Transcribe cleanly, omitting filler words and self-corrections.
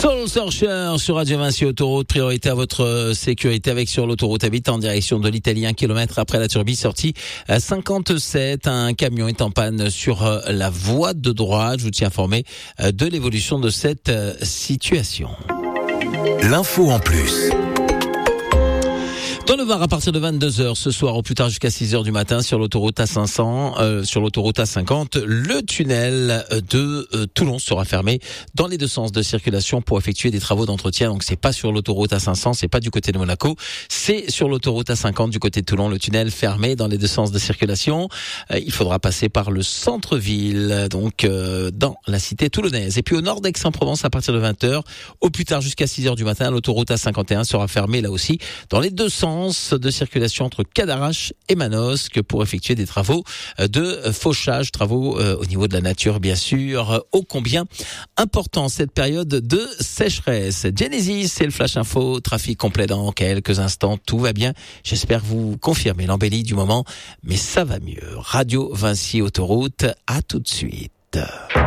Soul Searcher sur Radio Vinci Autoroute, priorité à votre sécurité avec sur l'autoroute A8 en direction de l'Italie, 1 kilomètre après la Turbie, sortie à 57. Un camion est en panne sur la voie de droite. Je vous tiens informé de l'évolution de cette situation. L'info en plus. Dans le Var, à partir de 22h ce soir, au plus tard jusqu'à 6h du matin, sur l'autoroute A500, sur l'autoroute A50, le tunnel de Toulon sera fermé dans les deux sens de circulation pour effectuer des travaux d'entretien. Donc c'est pas sur l'autoroute A500, c'est pas du côté de Monaco, c'est sur l'autoroute A50 du côté de Toulon, le tunnel fermé dans les deux sens de circulation. Il faudra passer par le centre-ville, donc dans la cité toulonnaise. Et puis au nord d'Aix-en-Provence, à partir de 20h, au plus tard jusqu'à 6h du matin, l'autoroute A51 sera fermée là aussi dans les deux sens de circulation entre Cadarache et Manosque pour effectuer des travaux de fauchage, travaux au niveau de la nature bien sûr, ô combien important cette période de sécheresse. Genesis, c'est le Flash Info, trafic complet dans quelques instants, tout va bien, j'espère vous confirmer l'embellie du moment, mais ça va mieux. Radio Vinci Autoroute, à tout de suite.